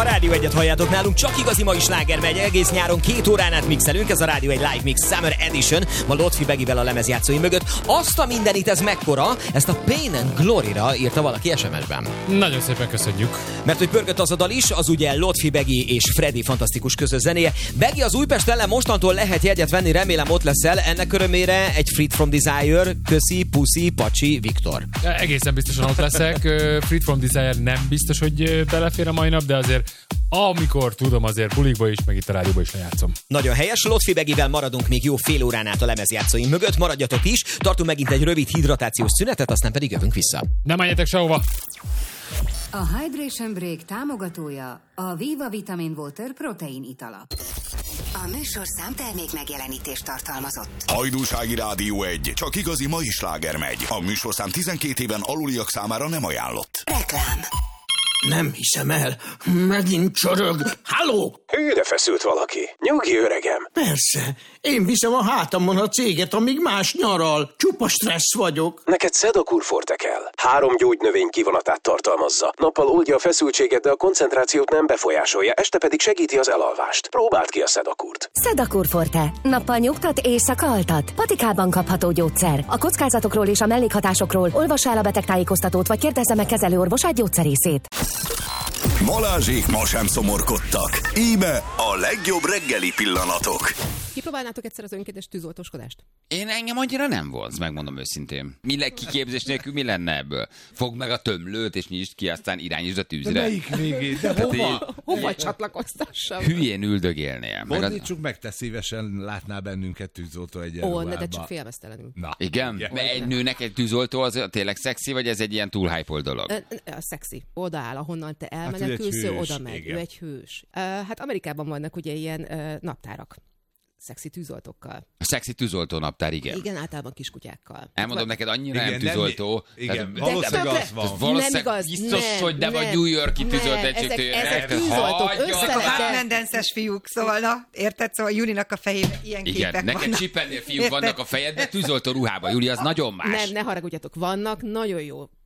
A Rádió 1-et halljátok nálunk, csak igazi mai sláger megy, egész nyáron 2 órán át mixelünk, ez a Rádió 1 Live Mix Summer Edition, ma Lotfi Begivel a lemezjátszói mögött. Azt a mindenit, ez mekkora, ezt a Pain and Glory-ra írta valaki SMS-ben. Nagyon szépen köszönjük. Mert hogy pörgött az a dal is, az ugye Lotfi Begi és Freddy fantasztikus közös zenéje. Begi az Újpest ellen mostantól lehet jegyet venni, remélem ott leszel, ennek örömére egy Freed from Desire, köszi, puszi, pacsi, Viktor. Egészen biztosan ott leszek, Freed from Desire nem biztos, hogy belefér a mai nap, de azért amikor tudom, azért bulikba is, meg itt a rádióba is lejátszom. Nagyon helyes, Lotfi Begivel maradunk még jó fél órán át a lemezjátszóink mögött, maradjatok is, tartunk megint egy rövid hidratációs szünetet, aztán pedig jövünk vissza. Nem menjetek sehova! A Hydration Break támogatója a Viva Vitamin Water protein itala. A műsorszám termék megjelenítést tartalmazott. Hajdúsági Rádió 1. Csak igazi mai sláger megy. A műsorszám 12 éven aluliak számára nem ajánlott. Reklám. Nem hiszem el. Megint csorog. Halló? Hűre feszült valaki. Nyugi, öregem. Persze. Én viszem a hátamon a céget, amíg más nyaral. Csupa stressz vagyok. Neked Sedakur Forte kell. 3 gyógynövény kivonatát tartalmazza. Nappal oldja a feszültséget, de a koncentrációt nem befolyásolja, este pedig segíti az elalvást. Próbáld ki a Sedakurt. Sedakur Forte. Nappal nyugtat, éjszaka altat. Patikában kapható gyógyszer. A kockázatokról és a mellékhatásokról olvassa el a betegtájékoztatót, vagy kérdezze meg kezelőorvosát, gyógyszerészét. Balázsék ma sem szomorkodtak. Íme a legjobb reggeli pillanatok. Kipróbálnátok egyszer az önkéntes tűzoltóskodást? Én engem annyira nem vonz, megmondom őszintén. Kiképzés nélkül mi lenne ebből? Fogd meg a tömlőt és nyisd ki, aztán irányítsd a tűzre. De melyik végé? De hova? Hova csatlakoztassam? Hülyén üldögélnél. Fordítsuk meg, te szívesen látnál bennünket tűzoltó egyenruhába. De csak félmeztelenül. Igen? Egy nőnek egy tűzoltó az tényleg szexi, vagy ez egy ilyen túl hype dolog? A szexi. Oda áll, ahonnan te elmenekülsz, oda megy. Ő egy hős. Hát Amerikában vannak ugye ilyen naptárak. Szexi tűzoltókkal. A szexi tűzoltó naptár, igen. Igen, általában kiskutyákkal. Elmondom neked, annyira igen, nem tűzoltó. Igen, valószínűleg az van. Valószínűleg biztos, hogy de vagy New York-i tűzolt egységtől. Ezek tűzoltók, a Batman-denses fiúk, szóval na, érted? Szóval Julinak a fejében ilyen képek vannak. Igen, neked Chippennél fiúk vannak a fejedben, tűzoltó ruhában. Júli, az nagyon más. Ne haragudjatok, vannak nagyon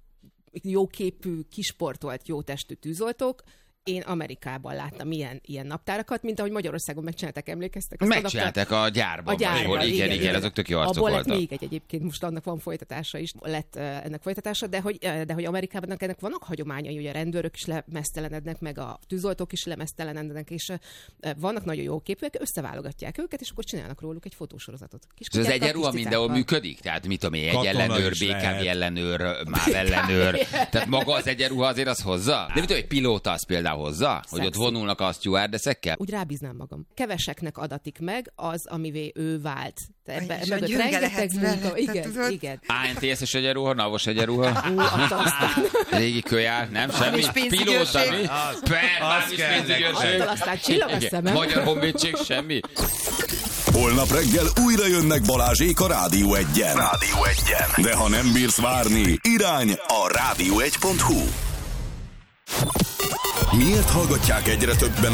jó képű, kisportolt, jó testű tűzoltók. Én Amerikában láttam ilyen naptárakat, mint ahogy Magyarországon megcsinálták, emlékeztek? Megcsinálták a gyárban. Igen, azok tök jó arcok voltak. voltak. Még egyébként most annak van folytatása is, lett ennek folytatása, de hogy Amerikában ennek vannak hagyományai, hogy a rendőrök is lemeztelenednek, meg a tűzoltók is lemeztelenednek, és vannak nagyon jó képűek, összeválogatják őket, és akkor csinálnak róluk egy fotósorozatot. Ez az egyenruha mindenhol működik? Tehát mit tudom én, egy ellenőr, BKV ellenőr, MÁV ellenőr. Tehát maga az egyenruha azért az hozza? De mit tudom, egy pilóta az például hozzá, hogy ott vonulnak a stewardessekkel? Úgy rábíznám magam. Keveseknek adatik meg az, amivé ő vált. És a Gyürge lehetsz vele. Igen. ANTS-es egyenruha, NAV-os egyenruha. Régi kölyár, nem semmi. Pilóta, mi? Bármis pénzügyőrség. Aztán csillag a szemem. Magyar Honvédség, semmi. Holnap reggel újra jönnek Balázsék a Rádió 1-en. De ha nem bírsz várni, irány a rádió1.hu. Miért hallgatják egyre többen